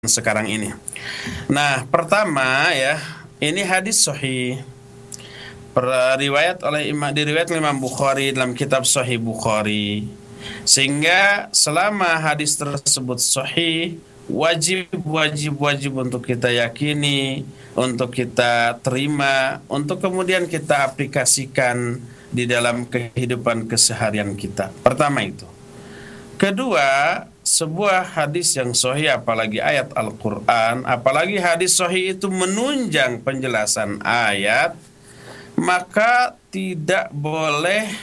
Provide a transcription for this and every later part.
sekarang ini. Nah, pertama ya, ini hadis sahih. Diriwayat oleh Imam Bukhari dalam kitab Sahih Bukhari. Sehingga selama hadis tersebut sahih, wajib untuk kita yakini, untuk kita terima, untuk kemudian kita aplikasikan di dalam kehidupan keseharian kita. Pertama itu. Kedua, sebuah hadis yang sahih, apalagi ayat Al-Quran, apalagi hadis sahih itu menunjang penjelasan ayat, maka tidak boleh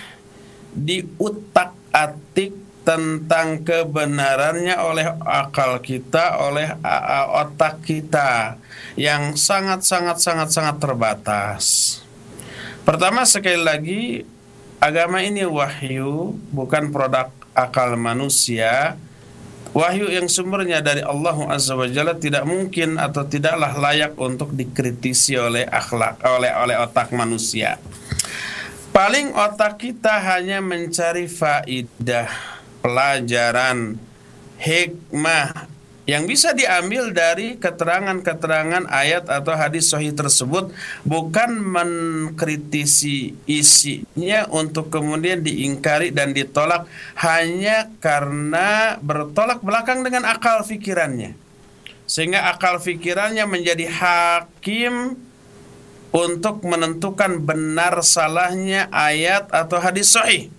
diutak-atik tentang kebenarannya oleh akal kita, oleh otak kita yang sangat terbatas. Pertama, sekali lagi, agama ini wahyu, bukan produk akal manusia. Wahyu yang sumbernya dari Allah Azza wa Jalla tidak mungkin atau tidaklah layak untuk dikritisi oleh otak manusia. Paling otak kita hanya mencari faidah, pelajaran, hikmah yang bisa diambil dari keterangan-keterangan ayat atau hadis sahih tersebut, bukan mengkritisi isinya untuk kemudian diingkari dan ditolak hanya karena bertolak belakang dengan akal fikirannya. Sehingga akal fikirannya menjadi hakim untuk menentukan benar salahnya ayat atau hadis sahih.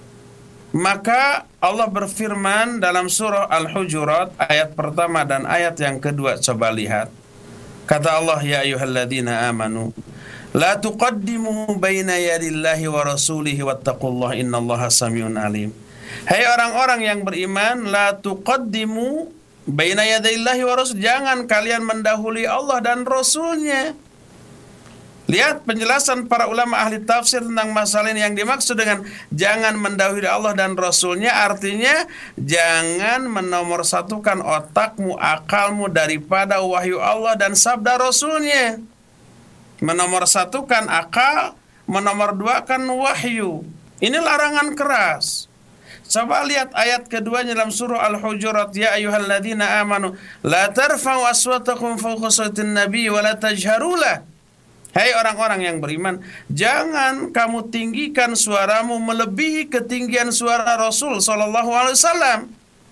Maka Allah berfirman dalam surah Al-Hujurat ayat pertama dan ayat yang kedua, coba lihat. Kata Allah, ya ayyuhalladzina amanu la tuqaddimu baina yadillahi wa rasulihi wattaqullaha innallaha samiun alim. Hai orang-orang yang beriman, la tuqaddimu baina yadillahi wa rasul, jangan kalian mendahului Allah dan Rasulnya. Lihat penjelasan para ulama ahli tafsir tentang masalah ini. Yang dimaksud dengan jangan mendahului Allah dan Rasulnya, artinya jangan menomorsatukan otakmu, akalmu daripada wahyu Allah dan sabda Rasulnya. Menomorsatukan akal, menomorduakan wahyu. Ini larangan keras. Coba lihat ayat keduanya dalam surah Al-Hujurat, ya ayyuhalladzina amanu la tarfa'u aswatakum fawqa sautin nabiy wa la tajharulah. Hai orang-orang yang beriman, jangan kamu tinggikan suaramu melebihi ketinggian suara Rasul sallallahu alaihi wasallam.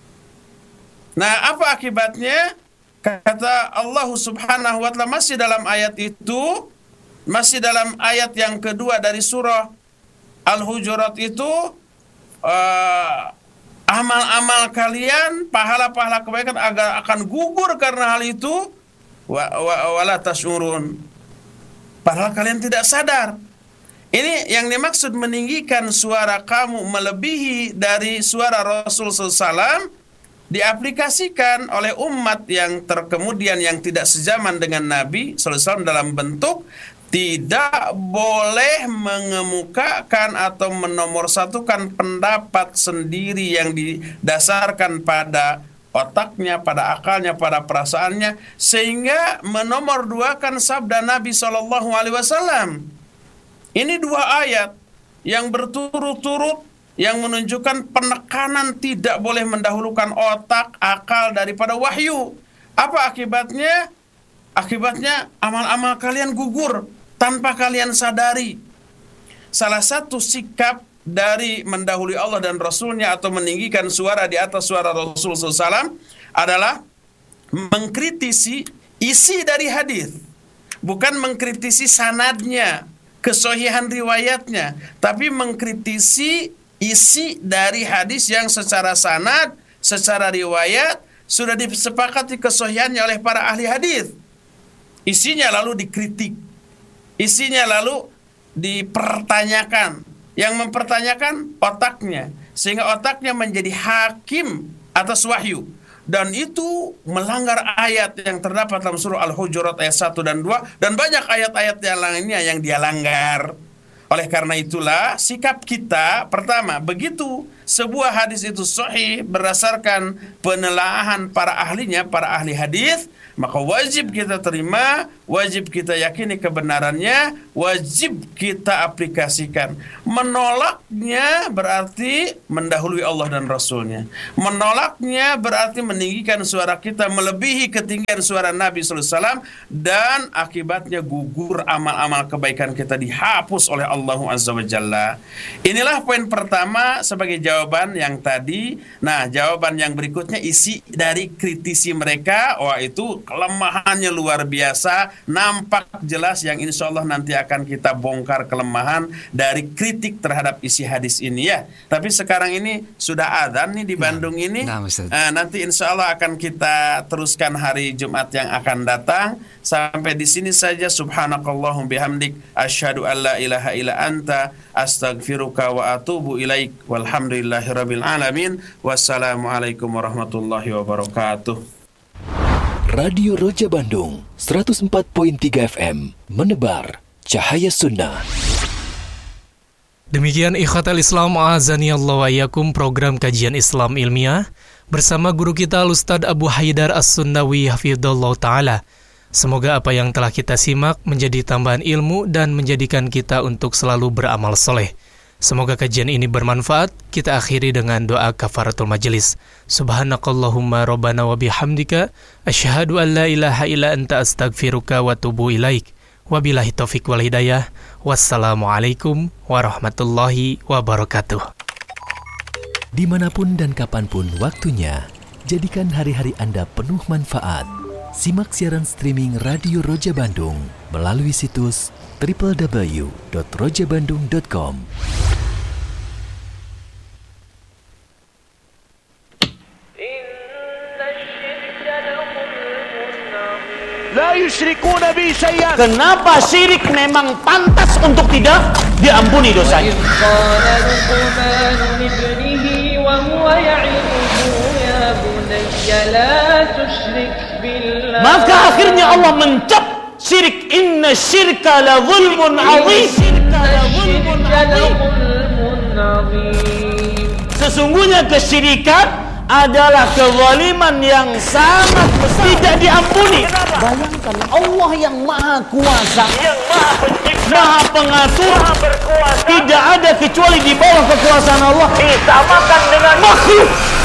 Nah, apa akibatnya? Kata Allah Subhanahu wa taala masih dalam ayat itu, masih dalam ayat yang kedua dari surah Al-Hujurat itu, amal-amal kalian, pahala-pahala kebaikan akan gugur karena hal itu, wala tashurun. Padahal kalian tidak sadar. Ini yang dimaksud meninggikan suara kamu melebihi dari suara Rasul SAW diaplikasikan oleh umat yang terkemudian yang tidak sezaman dengan Nabi SAW dalam bentuk tidak boleh mengemukakan atau menomorsatukan pendapat sendiri yang didasarkan pada otaknya, pada akalnya, pada perasaannya, sehingga menomorduakan sabda Nabi Shallallahu Alaihi Wasallam. Ini dua ayat yang berturut-turut yang menunjukkan penekanan tidak boleh mendahulukan otak, akal daripada wahyu. Apa akibatnya? Akibatnya amal-amal kalian gugur tanpa kalian sadari. Salah satu sikap dari mendahului Allah dan Rasulnya atau meninggikan suara di atas suara Rasul SAW adalah mengkritisi isi dari hadis, bukan mengkritisi sanadnya, kesohihan riwayatnya, tapi mengkritisi isi dari hadis yang secara sanad, secara riwayat sudah disepakati kesohihannya oleh para ahli hadis. Isinya lalu dikritik, isinya lalu dipertanyakan. Yang mempertanyakan otaknya, sehingga otaknya menjadi hakim atas wahyu. Dan itu melanggar ayat yang terdapat dalam surah Al-Hujurat ayat 1 dan 2, dan banyak ayat-ayat yang lainnya yang dia langgar. Oleh karena itulah sikap kita, pertama, begitu sebuah hadis itu sahih berdasarkan penelaahan para ahlinya, para ahli hadis, maka wajib kita terima, wajib kita yakini kebenarannya, wajib kita aplikasikan. Menolaknya berarti mendahului Allah dan Rasulnya. Menolaknya berarti meninggikan suara kita melebihi ketinggian suara Nabi SAW, dan akibatnya gugur amal-amal kebaikan kita, dihapus oleh Allah Azza wa Jalla. Inilah poin pertama sebagai jawaban yang tadi. Nah, jawaban yang berikutnya isi dari kritisi mereka. Wah, itu kelemahannya luar biasa, nampak jelas, yang insya Allah nanti akan kita bongkar kelemahan dari kritik terhadap isi hadis ini ya. Tapi sekarang ini sudah adzan nih di Bandung ini. Nanti insya Allah akan kita teruskan hari Jumat yang akan datang. Sampai di sini saja. Subhanakallahum bihamdik, asyhadu an la ilaha illa anta, astaghfiruka wa atubu ilaik. Walhamdulillahirabbil alamin. Wassalamualaikum warahmatullahi wabarakatuh. Radio Roja Bandung 104.3 FM menebar cahaya sunnah. Demikian ikhwatal Islam a'azanillahu wa iyyakum, program kajian Islam ilmiah bersama guru kita Ustadz Abu Haidar As-Sunnawi hafidhallahu taala. Semoga apa yang telah kita simak menjadi tambahan ilmu dan menjadikan kita untuk selalu beramal soleh. Semoga kajian ini bermanfaat. Kita akhiri dengan doa kafaratul majelis. Subhanakallahumma rabbana wa bihamdika, asyhadu an la ilaha illa anta, astaghfiruka wa atubu ilaik. Wabillahi taufik wal hidayah. Wassalamualaikum warahmatullahi wabarakatuh. Dimanapun dan kapanpun waktunya, jadikan hari-hari Anda penuh manfaat. Simak siaran streaming Radio Roja Bandung melalui situs www.rojabandung.com. La yusyrikuna bi syai'an. Kenapa syirik memang pantas untuk tidak diampuni dosanya? Maka akhirnya Allah mencap syirik. Inna syirka la zulmun azim. Sesungguhnya kesyirikan adalah kezaliman yang sangat tidak diampuni. Bayangkan, Allah yang maha kuasa, yang maha pencipta, maha pengatur, maha berkuasa, tidak ada kecuali di bawah kekuasaan Allah, disamakan dengan makhluk.